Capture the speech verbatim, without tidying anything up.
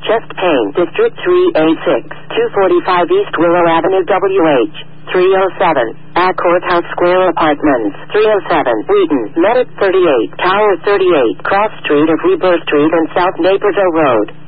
Chest Pain, District three A six, two forty-five East Willow Avenue, W H three oh seven, at Courthouse Square Apartments, three oh seven, Wheaton, Medic thirty-eight, Tower thirty-eight, Cross Street of Rebirth Street and South Naperville Road.